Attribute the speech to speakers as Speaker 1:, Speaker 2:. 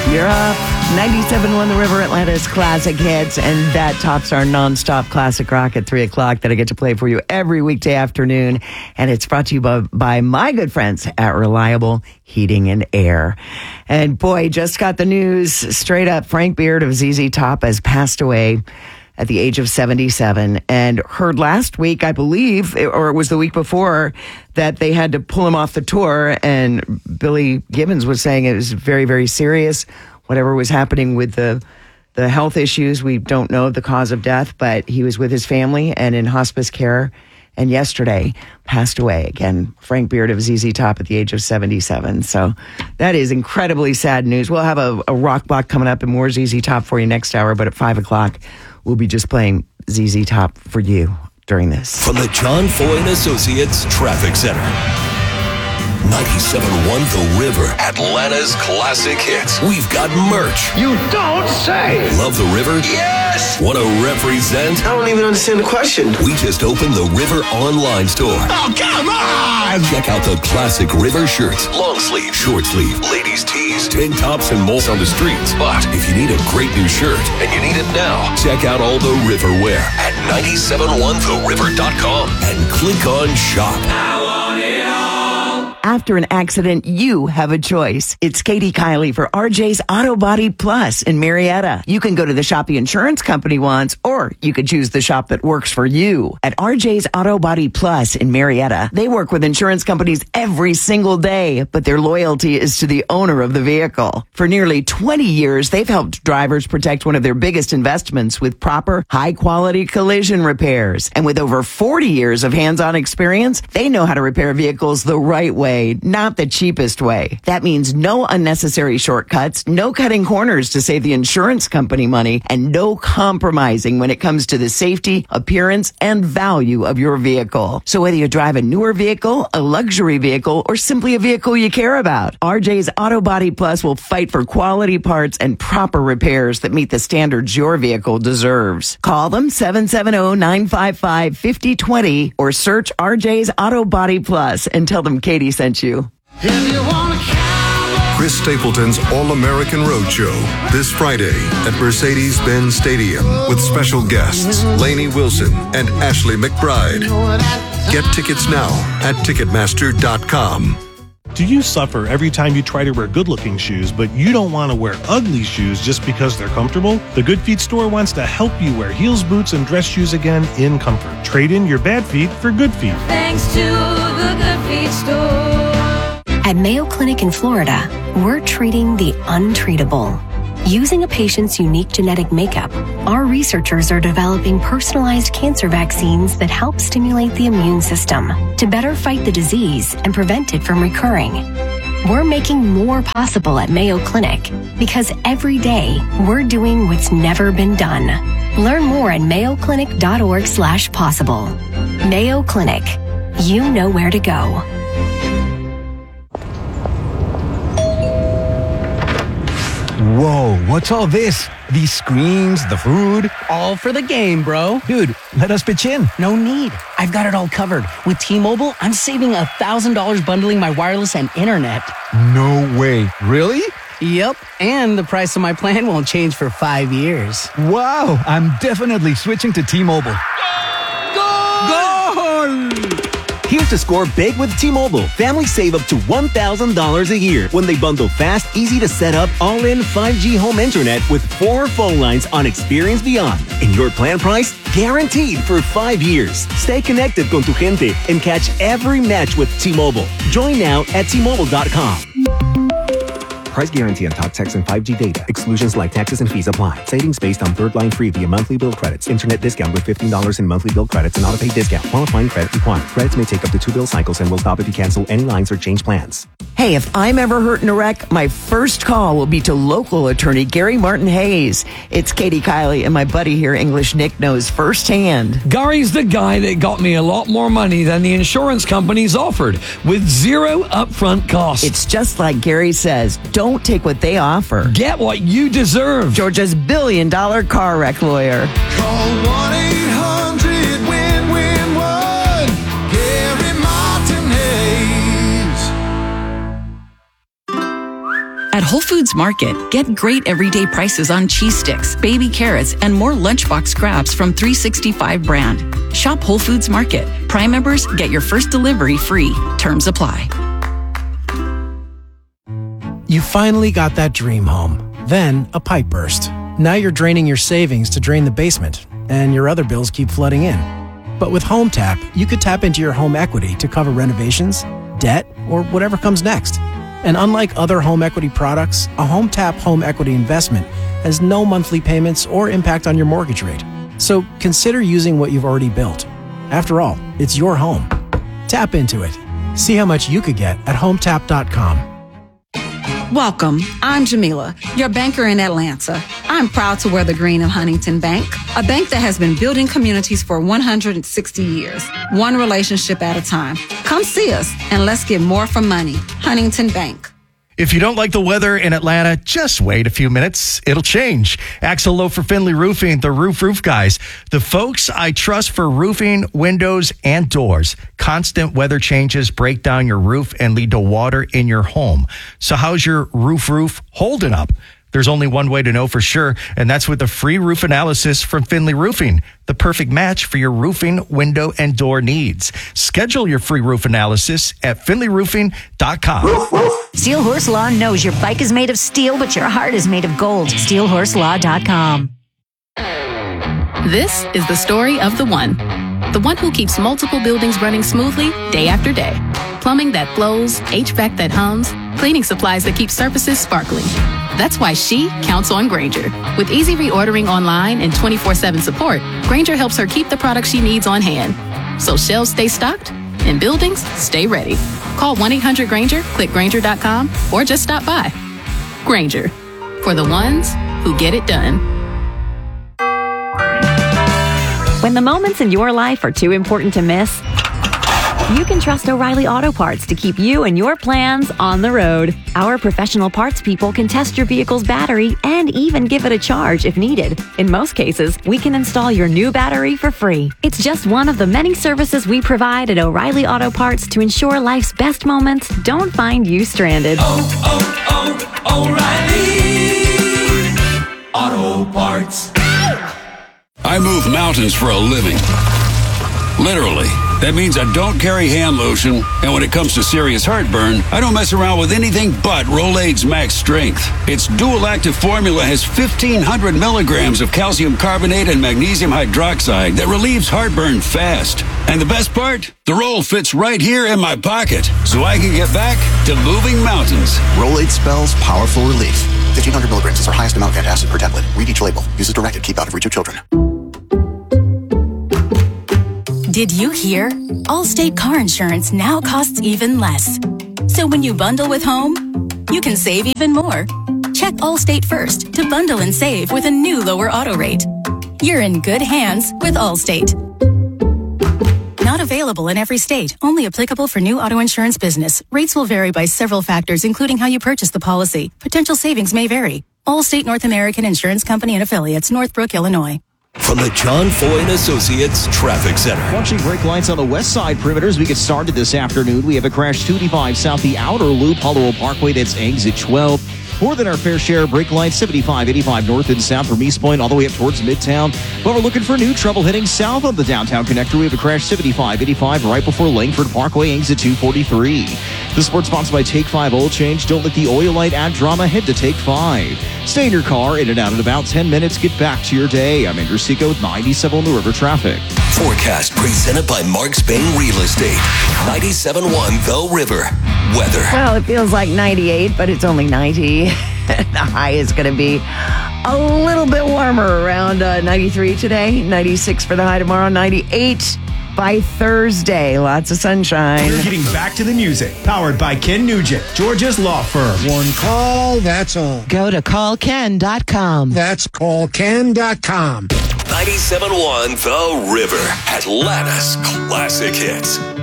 Speaker 1: You're up. 97.1 The River, Atlanta's classic hits, and that tops our nonstop classic rock at 3 o'clock that I get to play for you every weekday afternoon. And it's brought to you by my good friends at Reliable Heating and Air. And boy, just got the news straight up. Frank Beard of ZZ Top has passed away at the age of 77, and heard last week, I believe, or it was the week before, that they had to pull him off the tour, and Billy Gibbons was saying it was very, very serious, whatever was happening with the health issues. We don't know the cause of death, but he was with his family and in hospice care, and yesterday passed away. Again, Frank Beard of ZZ Top at the age of 77. So that is incredibly sad news. We'll have a rock block coming up and more ZZ Top for you next hour, but at 5 o'clock, we'll be just playing ZZ Top for you during this.
Speaker 2: From the John Foy & Associates Traffic Center. 97.1 The River, Atlanta's classic hits. We've got merch.
Speaker 3: You don't say!
Speaker 2: Love the river?
Speaker 3: Yes!
Speaker 2: Want to represent?
Speaker 3: I don't even understand the question.
Speaker 2: We just opened the River online store.
Speaker 3: Oh, come on!
Speaker 2: Check out the classic River shirts, long sleeve, short sleeve, ladies' tees, tank tops, and more on the streets. But if you need a great new shirt, and you need it now, check out all the River wear at 971theriver.com and click on shop.
Speaker 1: After an accident, you have a choice. It's Katie Kiley for RJ's Auto Body Plus in Marietta. You can go to the shop the insurance company wants, or you could choose the shop that works for you. At RJ's Auto Body Plus in Marietta, they work with insurance companies every single day, but their loyalty is to the owner of the vehicle. For nearly 20 years, they've helped drivers protect one of their biggest investments with proper, high-quality collision repairs. And with over 40 years of hands-on experience, they know how to repair vehicles the right way, not the cheapest way. That means no unnecessary shortcuts, no cutting corners to save the insurance company money, and no compromising when it comes to the safety, appearance, and value of your vehicle. So whether you drive a newer vehicle, a luxury vehicle, or simply a vehicle you care about, RJ's Auto Body Plus will fight for quality parts and proper repairs that meet the standards your vehicle deserves. Call them 770-955-5020 or search RJ's Auto Body Plus and tell them Katie sent you.
Speaker 4: Chris Stapleton's All-American Roadshow this Friday at Mercedes-Benz Stadium with special guests Lainey Wilson and Ashley McBride. Get tickets now at Ticketmaster.com.
Speaker 5: Do you suffer every time you try to wear good-looking shoes, but you don't want to wear ugly shoes just because they're comfortable? The Good Feet store wants to help you wear heels, boots, and dress shoes again in comfort. Trade in your bad feet for good feet.
Speaker 6: Thanks to the Good Feet store.
Speaker 7: At Mayo Clinic in Florida, we're treating the untreatable. Using a patient's unique genetic makeup, our researchers are developing personalized cancer vaccines that help stimulate the immune system to better fight the disease and prevent it from recurring. We're making more possible at Mayo Clinic because every day we're doing what's never been done. Learn more at mayoclinic.org/possible. Mayo Clinic. You know where to go.
Speaker 8: Whoa, what's all this? These screens, the food?
Speaker 9: All for the game, bro.
Speaker 8: Dude, let us pitch in.
Speaker 9: No need. I've got it all covered. With T-Mobile, I'm saving $1,000 bundling my wireless and internet.
Speaker 8: No way. Really?
Speaker 9: Yep, and the price of my plan won't change for 5 years.
Speaker 8: Wow, I'm definitely switching to T-Mobile.
Speaker 9: Goal!
Speaker 10: Here's to score big with T-Mobile. Families save up to $1,000 a year when they bundle fast, easy to set up, all-in 5G home internet with 4 phone lines on Experience Beyond. And your plan price? Guaranteed for 5 years. Stay connected con tu gente and catch every match with T-Mobile. Join now at T-Mobile.com. Price guarantee on talk, text, and 5G data. Exclusions like taxes and fees apply. Savings based on third line free via monthly bill credits. Internet discount with $15 in monthly bill credits and auto-pay discount. Qualifying credit required. Credits may take up to 2 bill cycles and will stop if you cancel any lines or change plans.
Speaker 1: Hey, if I'm ever hurt in a wreck, my first call will be to local attorney Gary Martin Hayes. It's Katie Kiley, and my buddy here, English Nick, knows firsthand.
Speaker 11: Gary's the guy that got me a lot more money than the insurance companies offered, with zero upfront costs.
Speaker 1: It's just like Gary says, don't take what they offer.
Speaker 11: Get what you deserve.
Speaker 1: Georgia's billion-dollar car wreck lawyer.
Speaker 12: Call 1-800-WIN-WIN-1. Gary Martin Hayes. At Whole Foods Market, get great everyday prices on cheese sticks, baby carrots, and more lunchbox scraps from 365 brand. Shop Whole Foods Market. Prime members get your first delivery free. Terms apply.
Speaker 13: You finally got that dream home. Then a pipe burst. Now you're draining your savings to drain the basement, and your other bills keep flooding in. But with Home Tap, you could tap into your home equity to cover renovations, debt, or whatever comes next. And unlike other home equity products, a Home Tap home equity investment has no monthly payments or impact on your mortgage rate. So consider using what you've already built. After all, it's your home. Tap into it. See how much you could get at HomeTap.com.
Speaker 14: Welcome. I'm Jamila, your banker in Atlanta. I'm proud to wear the green of Huntington Bank, a bank that has been building communities for 160 years, one relationship at a time. Come see us and let's get more for money. Huntington Bank.
Speaker 15: If you don't like the weather in Atlanta, just wait a few minutes. It'll change. Axel Lowe for Finley Roofing, the roof guys. The folks I trust for roofing, windows, and doors. Constant weather changes break down your roof and lead to water in your home. So how's your roof holding up? There's only one way to know for sure, and that's with a free roof analysis from Finley Roofing, the perfect match for your roofing, window, and door needs. Schedule your free roof analysis at finleyroofing.com.
Speaker 16: Steel Horse Law knows your bike is made of steel, but your heart is made of gold. SteelHorseLaw.com.
Speaker 17: This is the story of the one who keeps multiple buildings running smoothly day after day. Plumbing that flows, HVAC that hums, cleaning supplies that keep surfaces sparkling. That's why she counts on Grainger. With easy reordering online and 24/7 support, Grainger helps her keep the products she needs on hand. So shelves stay stocked and buildings stay ready. Call 1-800-GRAINGER, click Grainger.com, or just stop by. Grainger, for the ones who get it done.
Speaker 18: When the moments in your life are too important to miss, you can trust O'Reilly Auto Parts to keep you and your plans on the road. Our professional parts people can test your vehicle's battery and even give it a charge if needed. In most cases, we can install your new battery for free. It's just one of the many services we provide at O'Reilly Auto Parts to ensure life's best moments don't find you stranded.
Speaker 2: O'Reilly Auto Parts. I move mountains for a living. Literally. That means I don't carry hand lotion, and when it comes to serious heartburn, I don't mess around with anything but Rolaids Max Strength. Its dual-active formula has 1,500 milligrams of calcium carbonate and magnesium hydroxide that relieves heartburn fast. And the best part? The roll fits right here in my pocket, so I can get back to moving mountains.
Speaker 19: Rolaids spells powerful relief. 1,500 milligrams is our highest amount of antacid per tablet. Read each label. Use as directed. Keep out of reach of children.
Speaker 20: Did you hear? Allstate car insurance now costs even less. So when you bundle with home, you can save even more. Check Allstate first to bundle and save with a new lower auto rate. You're in good hands with Allstate. Not available in every state. Only applicable for new auto insurance business. Rates will vary by several factors, including how you purchase the policy. Potential savings may vary. Allstate North American Insurance Company and Affiliates, Northbrook, Illinois.
Speaker 2: From the John Foy & Associates Traffic Center.
Speaker 21: Watching brake lights on the west side perimeters. We get started this afternoon. We have a crash 285 south the outer loop, Hollowell Parkway. That's exit 12. More than our fair share of brake lights, 75, 85 north and south from East Point all the way up towards Midtown. But we're looking for new trouble heading south on the downtown connector. We have a crash 75, 85 right before Langford Parkway, exit 243. The sports sponsored by Take 5 Oil Change. Don't let the oil light add drama. Head to Take 5. Stay in your car, in and out in about 10 minutes. Get back to your day. I'm Andrew Seco with 97 on the River Traffic.
Speaker 2: Forecast presented by Mark Spain Real Estate. 97.1 The River. Weather.
Speaker 1: Well, it feels like 98, but it's only 90. The high is going to be a little bit warmer, around 93 today, 96 for the high tomorrow, 98 by Thursday. Lots of sunshine.
Speaker 22: We're getting back to the music. Powered by Ken Nugent, Georgia's law firm.
Speaker 23: One call, that's all.
Speaker 24: Go to callken.com.
Speaker 23: That's callken.com.
Speaker 2: 97.1 The River. Atlanta's classic hits.